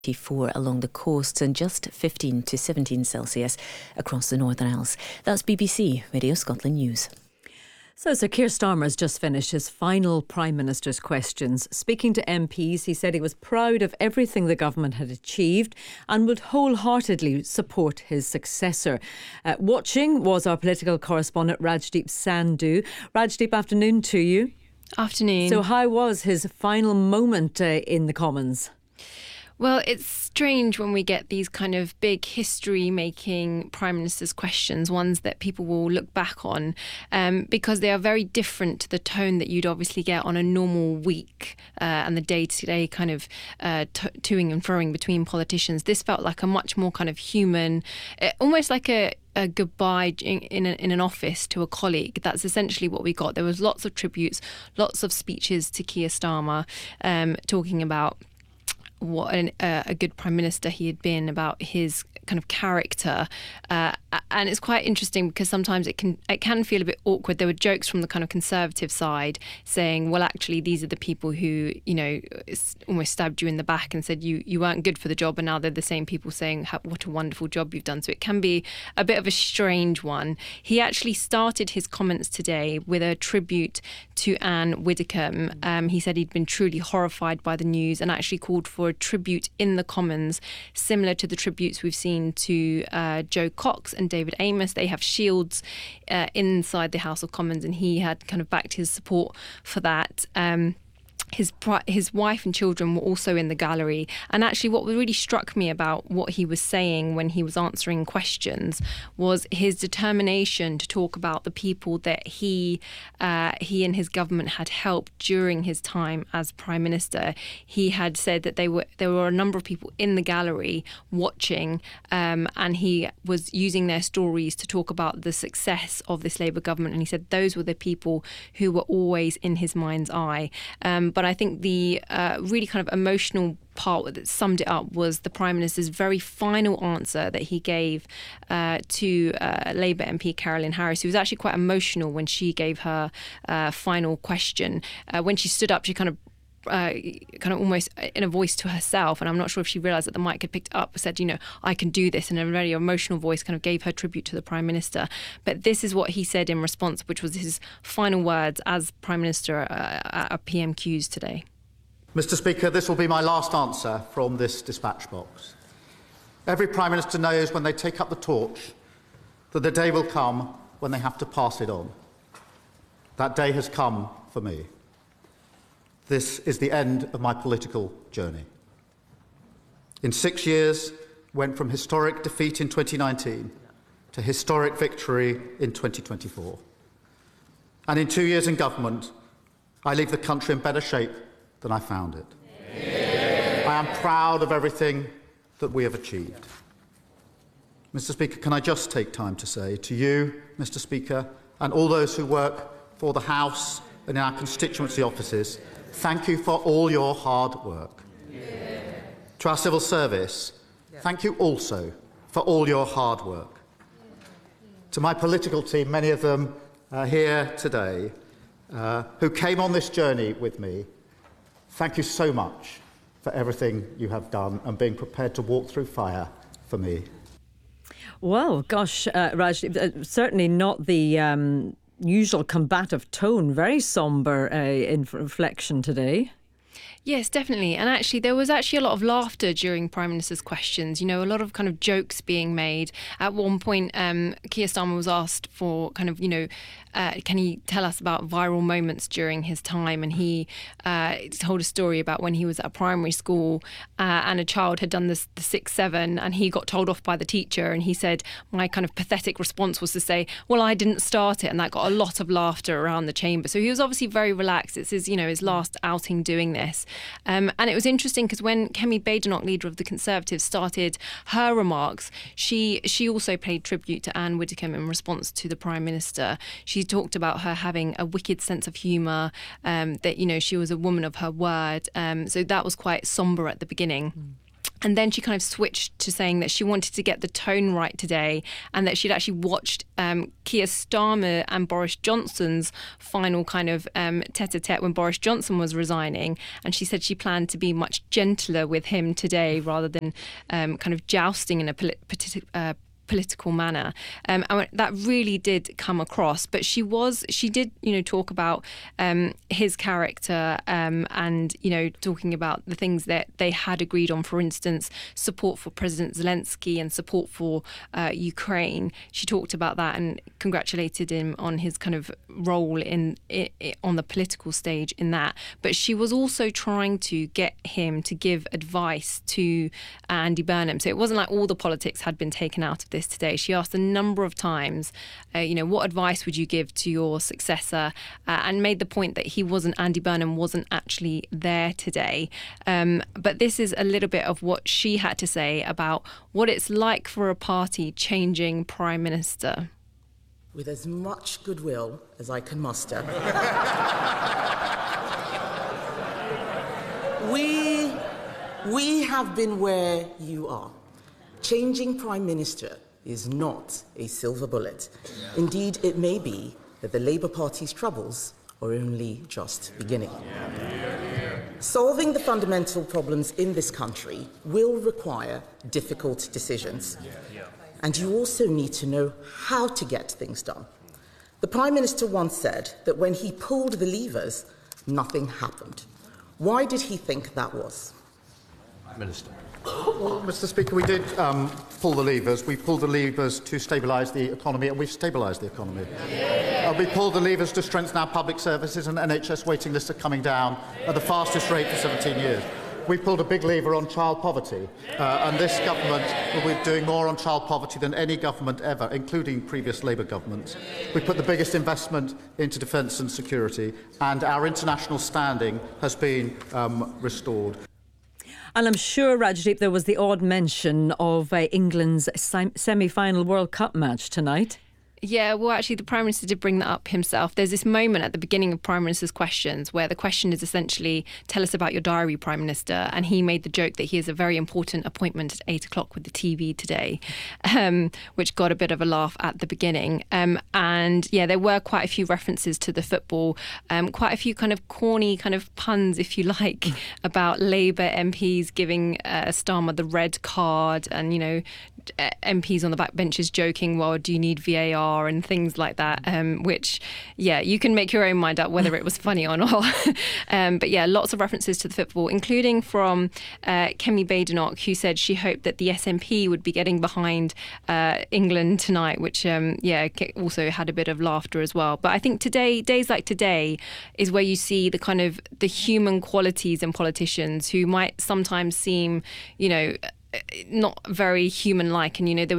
24 along the coasts and just 15 to 17 Celsius across the Northern Isles. That's BBC Radio Scotland News. So Sir Keir Starmer has just finished his final Prime Minister's questions. Speaking to MPs, he said he was proud of everything the government had achieved and would wholeheartedly support his successor. Watching was our political correspondent Rajdeep Sandhu. Rajdeep, afternoon to you. Afternoon. So how was his final moment in the Commons? Well, it's strange when we get these kind of big history-making Prime Minister's questions, ones that people will look back on, because they are very different to the tone that you'd obviously get on a normal week and the day-to-day kind of toing and froing between politicians. This felt like a much more kind of human, almost like a goodbye in an office to a colleague. That's essentially what we got. There was lots of tributes, lots of speeches to Keir Starmer, talking about what a good Prime Minister he had been, about his kind of character, and it's quite interesting because sometimes it can feel a bit awkward. There were jokes from the kind of Conservative side saying, well, actually these are the people who, you know, almost stabbed you in the back and said you weren't good for the job, and now they're the same people saying what a wonderful job you've done. So it can be a bit of a strange one. He actually started his comments today with a tribute to Anne Widdecombe. He said he'd been truly horrified by the news and actually called for a tribute in the Commons, similar to the tributes we've seen to Jo Cox and David Amess. They have shields inside the House of Commons, and he had kind of backed his support for that. His wife and children were also in the gallery. And actually what really struck me about what he was saying when he was answering questions was his determination to talk about the people that he and his government had helped during his time as Prime Minister. He had said that there were a number of people in the gallery watching, and he was using their stories to talk about the success of this Labour government. And he said those were the people who were always in his mind's eye. But I think the really kind of emotional part that summed it up was the Prime Minister's very final answer that he gave to Labour MP Carolyn Harris, who was actually quite emotional when she gave her final question. When she stood up, she kind of almost in a voice to herself, and I'm not sure if she realised that the mic had picked it up, said, you know, I can do this, in a very emotional voice, kind of gave her tribute to the Prime Minister. But this is what he said in response, which was his final words as Prime Minister at PMQs today. Mr. Speaker, this will be my last answer from this dispatch box. Every Prime Minister knows when they take up the torch that the day will come when they have to pass it on. That day has come for me. This is the end of my political journey. In 6 years, went from historic defeat in 2019 to historic victory in 2024. And in 2 years in government, I leave the country in better shape than I found it. Yeah. I am proud of everything that we have achieved. Mr. Speaker, can I just take time to say to you, Mr. Speaker, and all those who work for the House and in our constituency offices, thank you for all your hard work. Yeah. To our civil service, thank you also for all your hard work. To my political team, many of them here today, who came on this journey with me, thank you so much for everything you have done and being prepared to walk through fire for me. Well, gosh, Raj, certainly not the usual combative tone, very sombre in reflection today. Yes, definitely. And actually, there was actually a lot of laughter during Prime Minister's questions. You know, a lot of kind of jokes being made. At one point, Keir Starmer was asked for kind of, you know, can he tell us about viral moments during his time? And he told a story about when he was at a primary school and a child had done the 6-7 and he got told off by the teacher. And he said, my kind of pathetic response was to say, well, I didn't start it. And that got a lot of laughter around the chamber. So he was obviously very relaxed. It's his, you know, his last outing doing this. And it was interesting because when Kemi Badenoch, leader of the Conservatives, started her remarks, she also paid tribute to Anne Widdecombe in response to the Prime Minister. She talked about her having a wicked sense of humour, that, you know, she was a woman of her word. So that was quite sombre at the beginning. And then she kind of switched to saying that she wanted to get the tone right today, and that she'd actually watched Keir Starmer and Boris Johnson's final kind of tete-a-tete when Boris Johnson was resigning. And she said she planned to be much gentler with him today rather than kind of jousting in a political manner, and that really did come across. But she did talk about his character, and talking about the things that they had agreed on, for instance support for President Zelensky and support for Ukraine. She talked about that and congratulated him on his kind of role on the political stage in that. But she was also trying to get him to give advice to Andy Burnham, so it wasn't like all the politics had been taken out of this today. She asked a number of times, what advice would you give to your successor, and made the point that Andy Burnham wasn't actually there today. But this is a little bit of what she had to say about what it's like for a party changing Prime Minister. With as much goodwill as I can muster, we have been where you are. Changing Prime Minister is not a silver bullet. Indeed, it may be that the Labour Party's troubles are only just beginning. Solving the fundamental problems in this country will require difficult decisions. And you also need to know how to get things done. The Prime Minister once said that when he pulled the levers, nothing happened. Why did he think that was? Minister. Well, Mr. Speaker, we did pull the levers. We pulled the levers to stabilise the economy, and we've stabilised the economy. We pulled the levers to strengthen our public services, and NHS waiting lists are coming down at the fastest rate for 17 years. We pulled a big lever on child poverty, and this government will be doing more on child poverty than any government ever, including previous Labour governments. We put the biggest investment into defence and security, and our international standing has been restored. And I'm sure, Rajdeep, there was the odd mention of England's semi-final World Cup match tonight. Yeah, well, actually, the Prime Minister did bring that up himself. There's this moment at the beginning of Prime Minister's questions where the question is essentially, tell us about your diary, Prime Minister. And he made the joke that he has a very important appointment at 8 o'clock with the TV today, which got a bit of a laugh at the beginning. And yeah, there were quite a few references to the football, quite a few kind of corny kind of puns, if you like, about Labour MPs giving Starmer the red card, and, MPs on the back benches joking, well, do you need VAR and things like that, which, yeah, you can make your own mind up whether it was funny or not. But yeah, lots of references to the football, including from Kemi Badenoch, who said she hoped that the SNP would be getting behind England tonight, which, also had a bit of laughter as well. But I think days like today is where you see the kind of the human qualities in politicians who might sometimes seem, not very human-like. And, there